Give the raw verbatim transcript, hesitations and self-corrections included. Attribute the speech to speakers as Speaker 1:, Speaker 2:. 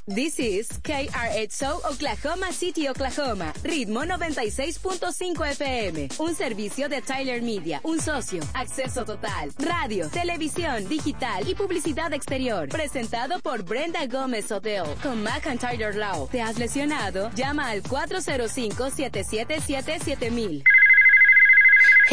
Speaker 1: This is K R X O Oklahoma City, Oklahoma. Ritmo noventa y seis punto cinco F M. Un servicio de Tyler Media. Un socio. Acceso total. Radio, televisión, digital y publicidad exterior. Presentado por Brenda Gómez Hotel. Con McIntyre Law. ¿Te has lesionado? Llama al cuatro cero cinco, siete siete siete, siete mil.